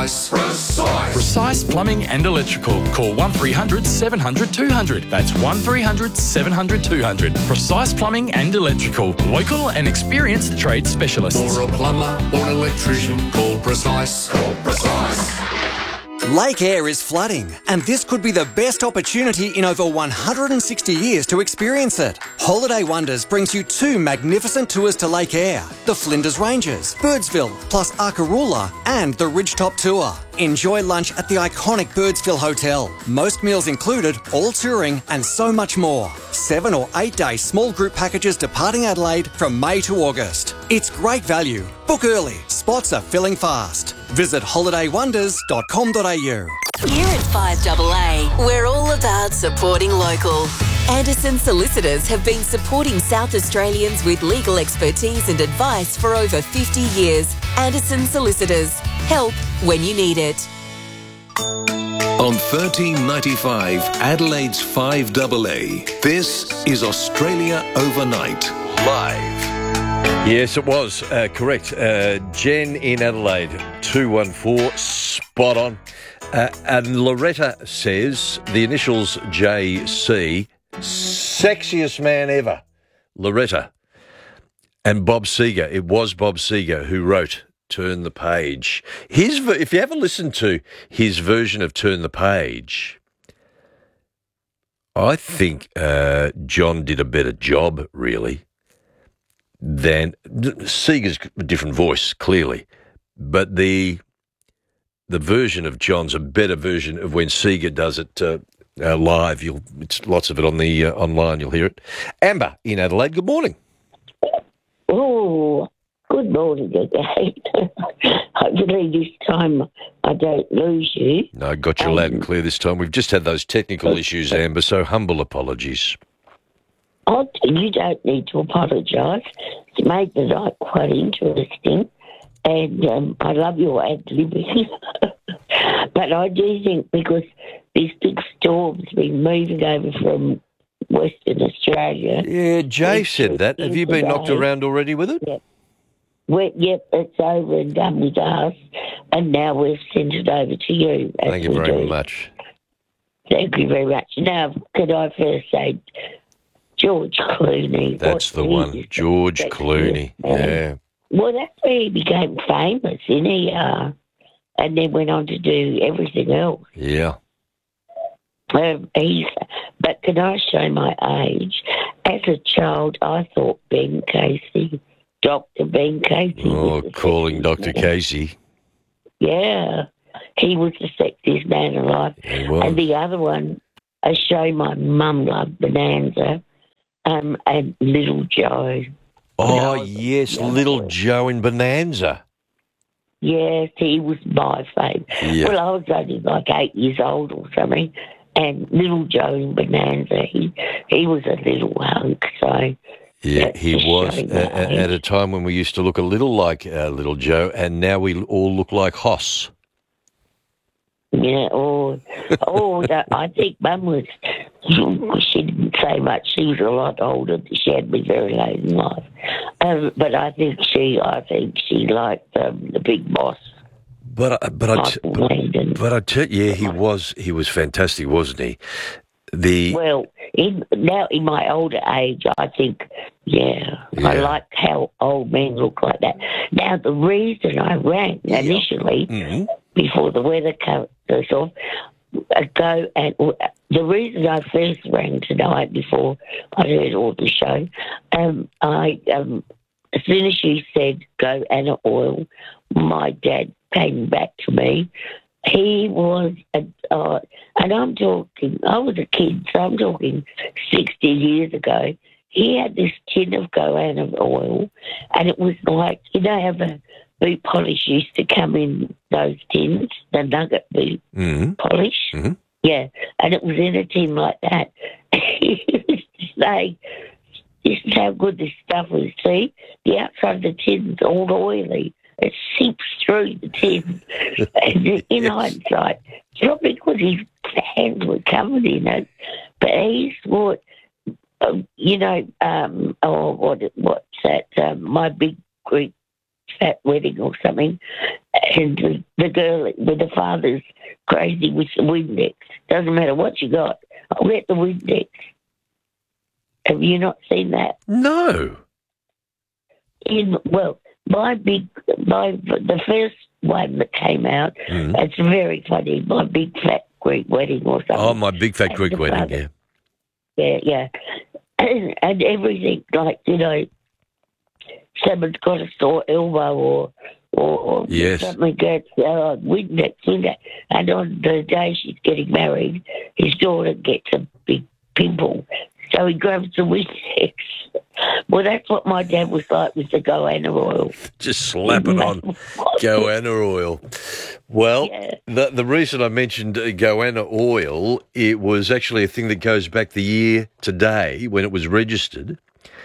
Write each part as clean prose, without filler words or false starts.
Precise Plumbing and Electrical. Call 1300 700 200. That's 1300 700 200. Precise Plumbing and Electrical. Local and experienced trade specialists. For a plumber or an electrician, call Precise. Call Precise. Lake Eyre is flooding, and this could be the best opportunity in over 160 years to experience it. Holiday Wonders brings you 2 magnificent tours to Lake Eyre, the Flinders Ranges, Birdsville, plus Arkaroola, and the Ridgetop Tour. Enjoy lunch at the iconic Birdsville Hotel. Most meals included, all touring, and so much more. 7 or 8 day small group packages departing Adelaide from May to August. It's great value. Book early. Spots are filling fast. Visit holidaywonders.com.au. Here at 5AA, we're all about supporting local. Anderson Solicitors have been supporting South Australians with legal expertise and advice for over 50 years. Anderson Solicitors. Help when you need it. On 1395 Adelaide's 5AA, this is Australia Overnight, live. Yes, it was correct. Jen in Adelaide, 214, spot on. And Loretta says the initials JC, sexiest man ever. Loretta. And Bob Seger, it was Bob Seger who wrote Turn the Page. If you ever listened to his version of Turn the Page, I think John did a better job, really. Then Seeger's a different voice, clearly, but the version of John's a better version of when Seeger does it live. It's lots of it on the online. You'll hear it. Amber in Adelaide. Good morning. Oh, good morning again. Hopefully this time I don't lose you. No, got you loud and clear this time. We've just had those technical issues, Amber. So humble apologies. You don't need to apologise. It's made the night quite interesting, and I love your ad-libbing. But I do think because this big storm's been moving over from Western Australia. Yeah, Jay said that. Have you been knocked around already with it? Yep, it's over and done with us, and now we've sent it over to you. Thank you very much. Thank you very much. Now, could I first say George Clooney? That's the one, George Clooney. Yeah. Well, that's where he became famous, and and then went on to do everything else. Yeah. But can I show my age? As a child, I thought Ben Casey, Dr. Ben Casey. Oh, calling Dr. Casey. Yeah. He was the sexiest man alive. He was. And the other one, a show my mum loved, Bonanza, and Little Joe. Oh, yes, Little Joe in Bonanza. Yes, he was my favourite. Yeah. Well, I was only like 8 years old or something, and Little Joe in Bonanza, he was a little hunk, so... Yeah, he was at a time when we used to look a little like Little Joe, and now we all look like Hoss. Yeah, I think Mum was... She didn't say much. She was a lot older. She had me very late in life. But I think she liked the big boss. But I tell you, yeah, he was fantastic, wasn't he? Well, now in my older age, I think, I like how old men look like that. Now, the reason I rang initially, before the weather cut us off, the reason I first rang tonight before I heard all the show, as soon as she said go Anna Oil, my dad came back to me. He was, and I'm talking, I was a kid, so I'm talking 60 years ago. He had this tin of Goanna oil, and it was like, you know how the boot polish used to come in those tins, the nugget boot polish? Mm-hmm. Yeah, and it was in a tin like that. He used to say, this is how good this stuff is. See, the outside of the tin's all oily. It seeps through the tin. And in hindsight, it's not because his hands were covered in it, but he thought, what's that? My big Greek fat wedding or something. And the girl with the father's crazy with the Windex. Doesn't matter what you got. I'll get the Windex. Have you not seen that? No. The first one that came out, it's very funny. My Big Fat Greek Wedding or something. Oh, My Big Fat Greek Wedding, yeah. Yeah. And everything, like, someone's got a sore elbow or Yes. something gets Windex. And on the day she's getting married, his daughter gets a big pimple. So he grabs the Windex. Well, that's what my dad was like with the goanna oil. Just slap it on goanna oil. Well, Yeah. the reason I mentioned goanna oil, it was actually a thing that goes back the year today when it was registered,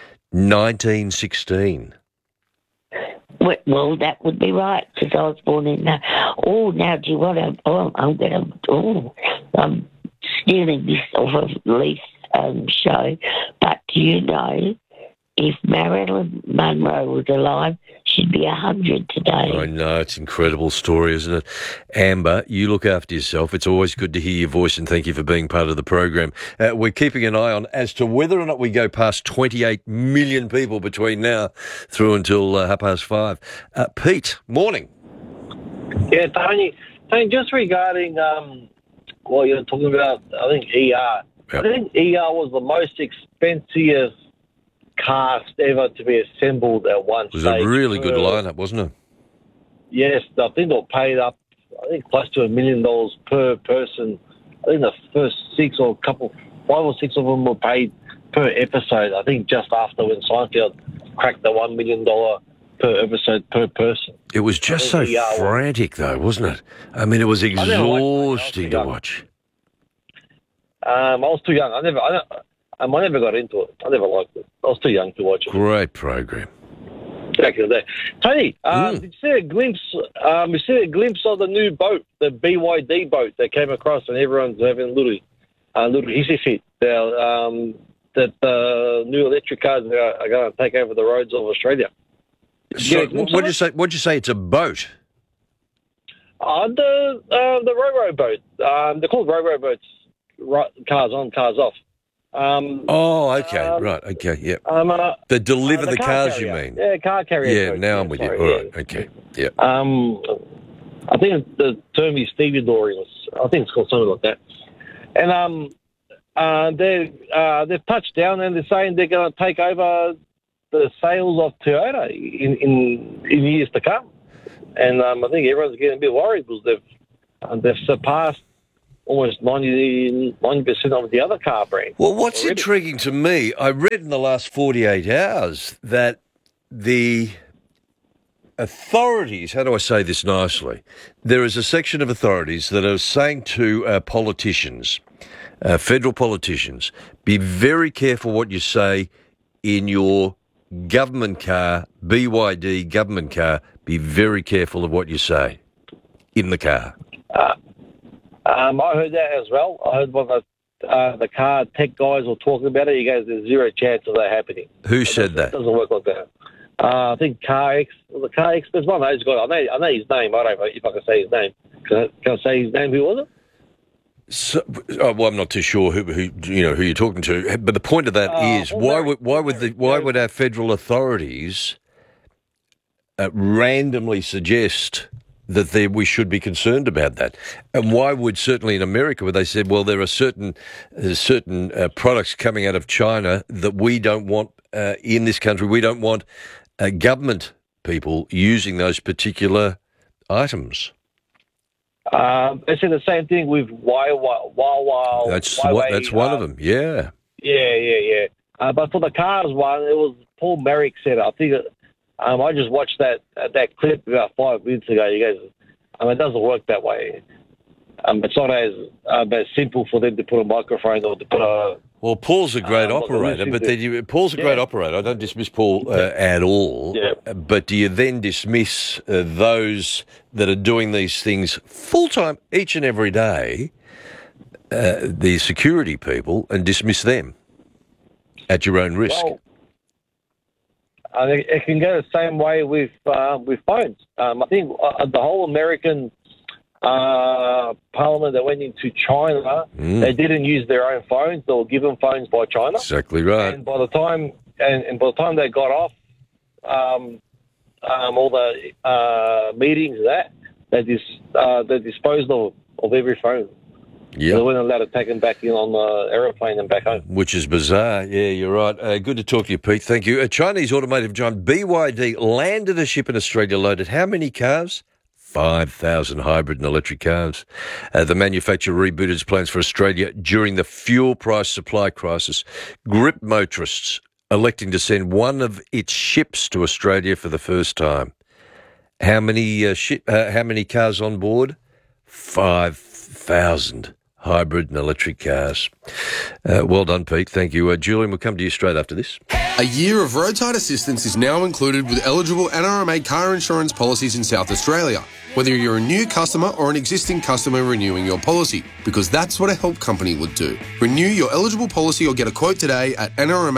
1916. Well, that would be right, because I was born in... now do you want to... I'm stealing this off of Leith's show, but do you know, if Marilyn Monroe was alive, she'd be 100 today. I know, it's an incredible story, isn't it? Amber, you look after yourself. It's always good to hear your voice, and thank you for being part of the program. We're keeping an eye on as to whether or not we go past 28 million people between now through until 5:30. Pete, morning. Yeah, Tony, just regarding what you're talking about, I think ER. Yep. I think ER was the most expensive cast ever to be assembled at one It was stage. a really good lineup, wasn't it? Yes, I think they were paid up, close to $1 million per person. I think the first 5 or 6 of them were paid per episode. I think just after when Seinfeld cracked the $1 million per episode per person. It was just so frantic, though, wasn't it? I mean, it was exhausting to watch. I was too young. I never got into it. I never liked it. I was too young to watch it. Great program. Back in the day. Tony, did you see a glimpse? You see a glimpse of the new boat, the BYD boat that came across, and everyone's having a little hissy fit. That new electric cars are going to take over the roads of Australia. So, what'd you say? It's a boat. The Ro-Ro boat. They're called Ro-Ro boats. Cars on, cars off. Okay, right, okay, yeah. They deliver the cars, carrier. you mean? Yeah, car carrier. Yeah, boat. now I'm with you. Sorry, All right, okay, yeah. I think the term is stevedoring. I think it's called something like that. And they've touched down, and they're saying they're going to take over the sales of Toyota in years to come. And I think everyone's getting a bit worried because they've surpassed almost 90% of the other car brands. Well, what's intriguing to me, I read in the last 48 hours that the authorities, how do I say this nicely? There is a section of authorities that are saying to politicians, federal politicians, be very careful what you say in your government car, BYD government car. Be very careful of what you say in the car. I heard that as well. I heard one of the car tech guys were talking about it. He goes, there's zero chance of that happening. Who said that? It doesn't work like that. I think the car expert, one of those guys. I know his name. I don't know if I can say his name. Can I say his name? Who was it? So, well, I'm not too sure who you're talking to. But the point of that is, why would our federal authorities randomly suggest that we should be concerned about that? And why would, certainly in America, where they said, well, there are certain products coming out of China that we don't want in this country. We don't want government people using those particular items. They said the same thing with Huawei. That's one of them. Yeah. Yeah. But for the cars one, it was Paul Merrick said it. I think I just watched that clip about 5 minutes ago. You guys, it doesn't work that way. It's not as simple for them to put a microphone or to put a. Well, Paul's a great operator, but Paul's a great operator. I don't dismiss Paul at all. Yeah. But do you then dismiss those that are doing these things full-time each and every day, the security people, and dismiss them at your own risk? And it can go the same way with phones. I think the whole American Parliament that went into China, they didn't use their own phones. They were given phones by China. Exactly right. And by the time they got off all the meetings, they disposed of every phone. Yeah, they weren't allowed to take them back in on the aeroplane and back home. Which is bizarre. Yeah, you're right. Good to talk to you, Pete. Thank you. A Chinese automotive giant BYD landed a ship in Australia loaded how many cars? 5,000 hybrid and electric cars. The manufacturer rebooted its plans for Australia during the fuel price supply crisis. Grip motorists electing to send one of its ships to Australia for the first time. How many cars on board? 5,000 hybrid and electric cars. Well done, Pete. Thank you. Julian, we'll come to you straight after this. A year of roadside assistance is now included with eligible NRMA car insurance policies in South Australia, whether you're a new customer or an existing customer renewing your policy, because that's what a help company would do. Renew your eligible policy or get a quote today at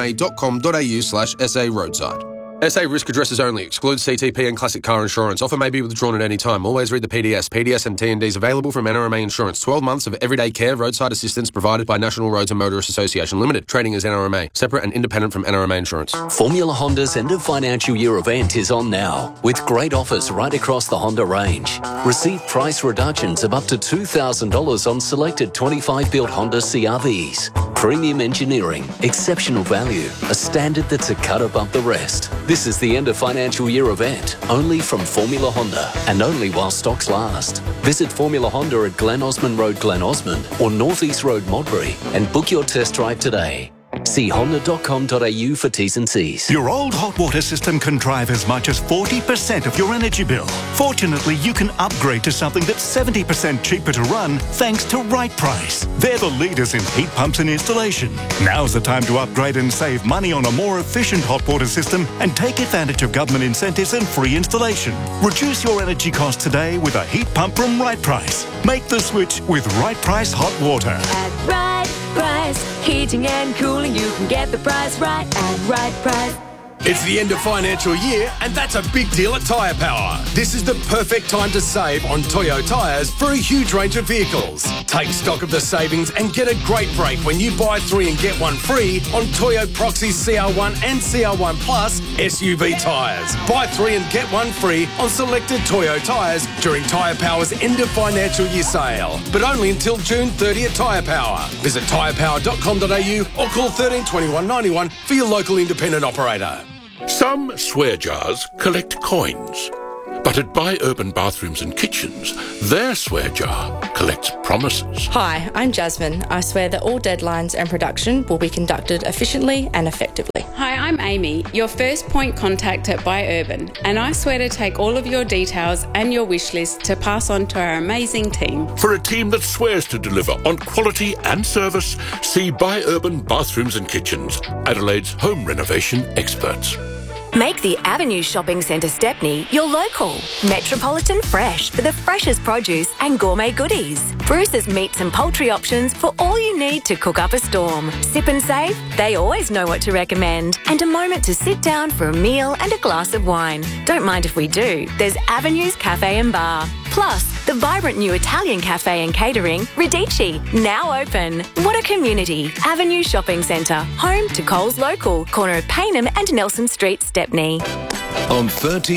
nrma.com.au/SA roadside. SA risk addresses only. Excludes CTP and classic car insurance. Offer may be withdrawn at any time. Always read the PDS. PDS and T&Ds available from NRMA Insurance. 12 months of everyday care, roadside assistance provided by National Roads and Motorists Association Limited. Trading as NRMA. Separate and independent from NRMA Insurance. Formula Honda's end of financial year event is on now, with great offers right across the Honda range. Receive price reductions of up to $2,000 on selected 25-built Honda CR-Vs. Premium engineering, exceptional value, a standard that's a cut above the rest. This is the end of financial year event, only from Formula Honda, and only while stocks last. Visit Formula Honda at Glen Osmond Road, Glen Osmond, or North East Road, Modbury, and book your test drive today. See honda.com.au for T's and C's. Your old hot water system can drive as much as 40% of your energy bill. Fortunately, you can upgrade to something that's 70% cheaper to run thanks to Right Price. They're the leaders in heat pumps and installation. Now's the time to upgrade and save money on a more efficient hot water system and take advantage of government incentives and free installation. Reduce your energy costs today with a heat pump from Right Price. Make the switch with Right Price Hot Water. At Right Price, heating and cooling, you can get the price right at Right Price. It's the end of financial year, and that's a big deal at Tyre Power. This is the perfect time to save on Toyo tyres for a huge range of vehicles. Take stock of the savings and get a great break when you buy 3 and get 1 free on Toyo Proxy CR1 and CR1 Plus SUV tyres. Buy 3 and get 1 free on selected Toyo tyres during Tyre Power's end of financial year sale, but only until June 30 at Tyre Power. Visit tyrepower.com.au or call 13 21 91 for your local independent operator. Some swear jars collect coins, but at Buy Urban Bathrooms and Kitchens, their swear jar collects promises. Hi, I'm Jasmine. I swear that all deadlines and production will be conducted efficiently and effectively. Hi, I'm Amy, your first point contact at Buy Urban, and I swear to take all of your details and your wish list to pass on to our amazing team. For a team that swears to deliver on quality and service, see Buy Urban Bathrooms and Kitchens, Adelaide's home renovation experts. Make the Avenue Shopping Centre Stepney your local. Metropolitan Fresh for the freshest produce and gourmet goodies. Bruce's meats and poultry options for all you need to cook up a storm. Sip and Save, they always know what to recommend. And a moment to sit down for a meal and a glass of wine. Don't mind if we do. There's Avenue's Cafe and Bar. Plus, the vibrant new Italian cafe and catering, Radici, now open. What a community. Avenue Shopping Centre, home to Coles Local, corner of Paynham and Nelson Street, Stepney. On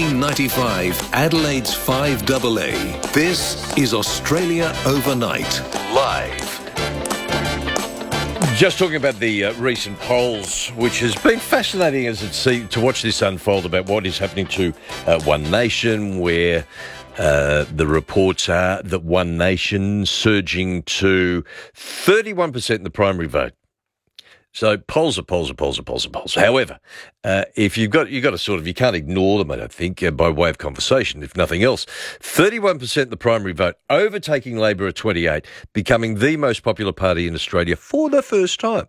1395 Adelaide's 5AA, this is Australia Overnight, live. Just talking about the recent polls, which has been fascinating as to watch this unfold about what is happening to One Nation, where the reports are that One Nation surging to 31% in the primary vote. So polls are polls. However, if you can't ignore them, I don't think, by way of conversation, if nothing else. 31% in the primary vote, overtaking Labor at 28%, becoming the most popular party in Australia for the first time.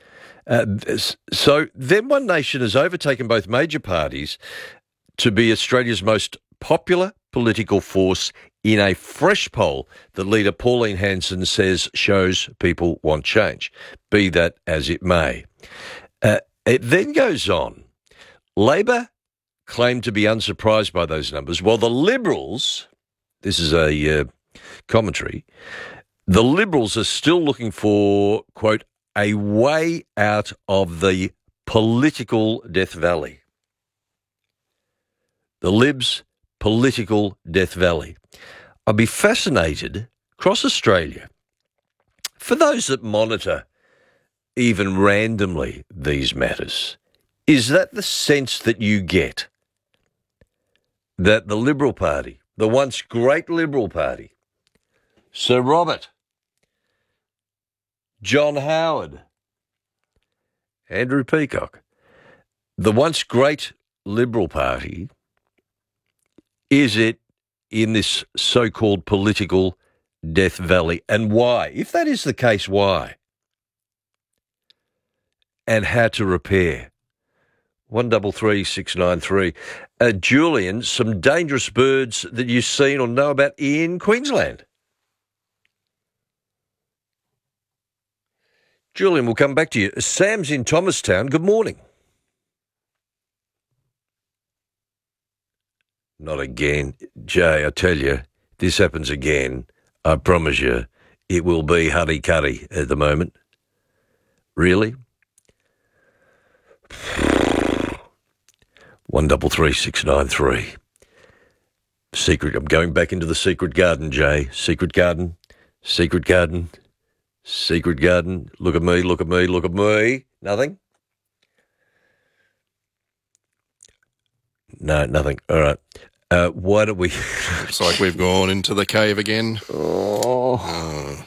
So then One Nation has overtaken both major parties to be Australia's most popular political force in a fresh poll that leader Pauline Hanson says shows people want change, be that as it may. It then goes on. Labor claim to be unsurprised by those numbers, while the Liberals, this is a commentary, the Liberals are still looking for, quote, a way out of the political Death Valley. The Libs' political Death Valley. I'd be fascinated, across Australia, for those that monitor even randomly these matters, is that the sense that you get that the Liberal Party, the once great Liberal Party, Sir Robert, John Howard, Andrew Peacock, the once great Liberal Party, is it in this so-called political Death Valley? And why? If that is the case, why? And how to repair? 133 693. Julian, some dangerous birds that you've seen or know about in Queensland? Julian, we'll come back to you. Sam's in Thomastown. Good morning. Not again. Jay, I tell you, this happens again. I promise you, it will be huddy-cuddy at the moment. Really? 133 693. Secret. I'm going back into the secret garden, Jay. Secret garden. Secret garden. Secret garden. Look at me, look at me, look at me. Nothing? No, nothing. All right. Why don't we... Looks like we've gone into the cave again. Oh.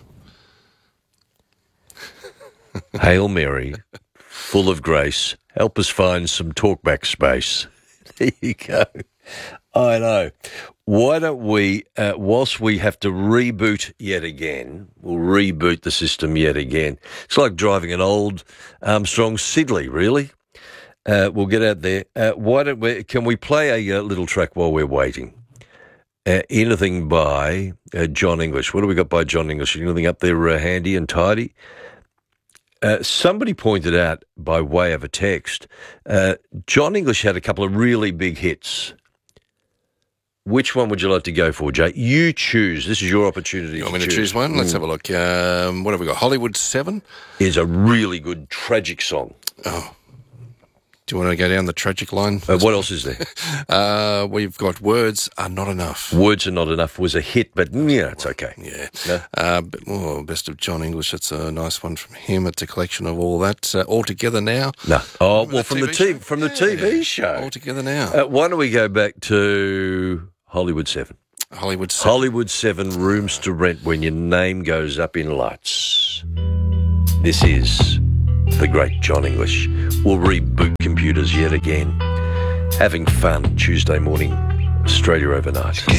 Hail Mary, full of grace, help us find some talkback space. There you go. I know. Why don't we, whilst we have to reboot yet again, we'll reboot the system yet again. It's like driving an old Armstrong Siddeley, really. We'll get out there. Why don't we? Can we play a little track while we're waiting? Anything by John English. What do we got by John English? Anything up there handy and tidy? Somebody pointed out by way of a text, John English had a couple of really big hits. Which one would you like to go for, Jay? You choose. This is your opportunity. You want me to choose one? Let's have a look. What have we got? Hollywood 7 is a really good tragic song. Oh. Do you want to go down the tragic line? What else is there? We've got Words Are Not Enough. Words Are Not Enough was a hit, but yeah, it's okay. Yeah. No? Best of John English. It's a nice one from him. It's a collection of all that. All Together Now. No. Oh, well, from the TV show. All Together Now. Why don't we go back to Hollywood 7? Hollywood 7. Hollywood 7, Rooms to Rent, when your name goes up in lights. This is the great John English. We'll reboot computers yet again. Having fun Tuesday morning, Australia overnight.